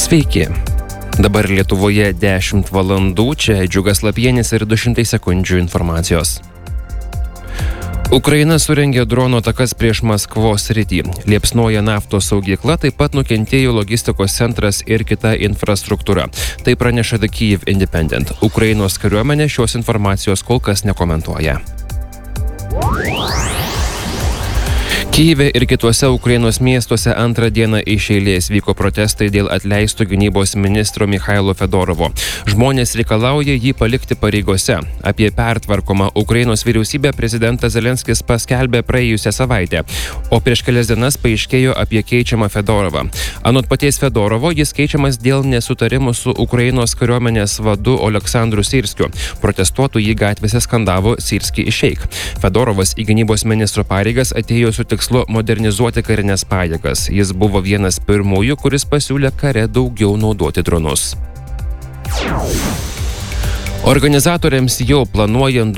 Sveiki. Dabar Lietuvoje 10 valandų, čia Džiugas Lapienis ir 200 sekundžių informacijos. Ukraina surengė dronų atakas prieš Maskvos sritį. Liepsnoja naftos saugykla, taip pat nukentėjo logistikos centras ir kita infrastruktūra. Tai praneša The Kyiv Independent. Ukrainos kariuomenė šios informacijos kol kas nekomentuoja. Kyjive ir kituose Ukrainos miestuose antrą dieną iš eilės vyko protestai dėl atleisto gynybos ministro Michailo Fedorovo. Žmonės reikalauja jį palikti pareigose. Apie pertvarkomą Ukrainos vyriausybę prezidentas Zelenskis paskelbė praėjusią savaitę, o prieš kelias dienas paaiškėjo apie keičiamą Fedorovą. Anot paties Fedorovo, jis keičiamas dėl nesutarimų su Ukrainos kariuomenės vadu Oleksandru Syrskiu. Protestuotojai gatvėse skandavo Syrskį išeik. Fedorovas į gynybos ministro pareigas atėjo su tikslu modernizuoti karinės pajėgas. Jis buvo vienas pirmųjų, kuris pasiūlė kare daugiau naudoti dronus. Organizatoriams jau planuojant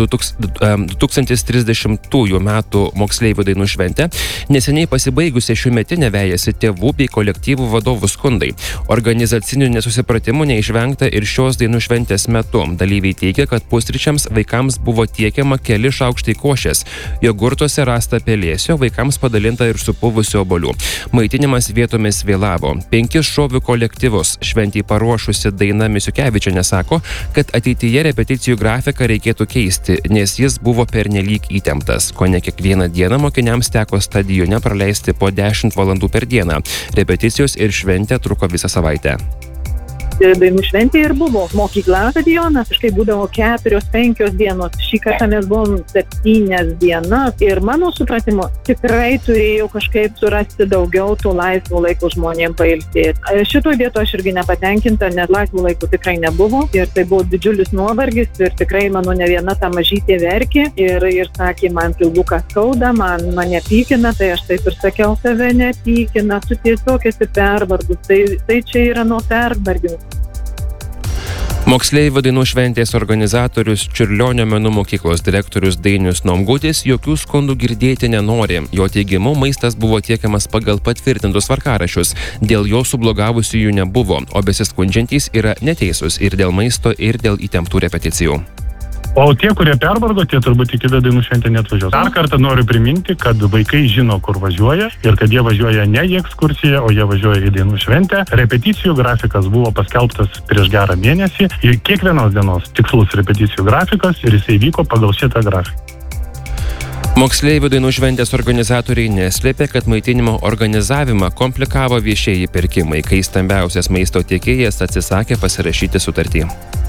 2030 metų moksleivių dainų šventę, neseniai pasibaigusią šiųmetinę vejasi tėvų bei kolektyvų vadovų skundai. Organizacinių nesusipratimų neišvengta ir šios dainų šventės metu. Dalyviai teigia, kad pusryčiams vaikams buvo tiekiama keli šaukštai košės, jogurtuose rasta pelėsio, vaikams padalinta ir supuvusio obuolių. Maitinimas vietomis vėlavo. 5 šovių kolektyvus šventį paruošusi Daina Misiukevičienė sako, kad ateityje repeticijų grafiką reikėtų keisti, nes jis buvo pernelyg įtemptas. Kone kiekvieną dieną mokiniams teko stadione praleisti po 10 valandų per dieną. Repeticijos ir šventė truko visą savaitę. Dainų šventė ir buvo mokykla stadionas, kažkaip būdavo 4-5 dienos. Šį kartą mes buvom 7 dienas ir mano supratimu tikrai turėjau kažkaip surasti daugiau to laisvo laiko žmonėms pailsėti. Šitoj vietoje aš irgi nepatenkinta, nes laisvo laiko tikrai nebuvo ir tai buvo didžiulis nuovargis ir tikrai mano ne viena ta mažytė verkė ir sakė, man pilvuką skauda, mane pykina, tai aš taip ir sakiau, tave nepykina, tu tiesiog esi pervargus, tai čia yra nuo pervargimo. Moksleivių dainų šventės organizatorius Čiurlionio menų mokyklos direktorius Dainius Nomgutis jokių skundų girdėti nenori. Jo teigimu, maistas buvo tiekiamas pagal patvirtintus tvarkaraščius. Dėl jo sublogavusiųjų nebuvo, o besiskundžiantys yra neteisūs ir dėl maisto, ir dėl įtemptų repeticijų. O tie, kurie pervargo, tie turbūt iki dainų šventę neatvažiuos. Dar kartą noriu priminti, kad vaikai žino, kur važiuoja ir kad jie važiuoja ne į ekskursiją, o jie važiuoja į dainų šventę. Repeticijų grafikas buvo paskelbtas prieš gerą mėnesį ir kiekvienos dienos tikslus repeticijų grafikas ir jisai vyko pagal šitą grafiką. Moksleivių dainų šventės organizatoriai neslėpė, kad maitinimo organizavimą komplikavo viešieji pirkimai, kai stambiausias maisto tiekėjas atsisakė pasirašyti sutartį.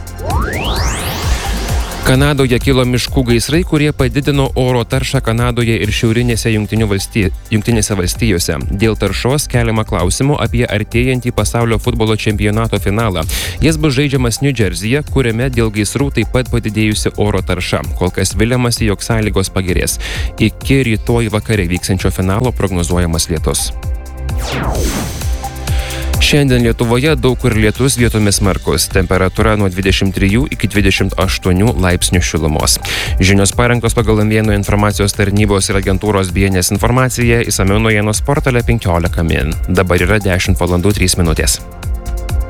Kanadoje kilo miškų gaisrai, kurie padidino oro taršą Kanadoje ir šiaurinėse Jungtinėse valstijose. Dėl taršos keliama klausimų apie artėjantį pasaulio futbolo čempionato finalą. Jis bus žaidžiamas New Jerseyje, kuriame dėl gaisrų taip pat padidėjusi oro tarša. Kol kas viliamasi, jog sąlygos pagerės. Iki rytoj vakare vyksiančio finalo prognozuojamas lietus. Šiandien Lietuvoje daug kur lietus, vietomis smarkus. Temperatūra nuo 23 iki 28 laipsnių šilumos. Žinios parengtos pagal M1 informacijos tarnybos ir agentūros BNS informaciją, išsamiau naujienos portale 15 min. Dabar yra 10 valandų 3 minutės.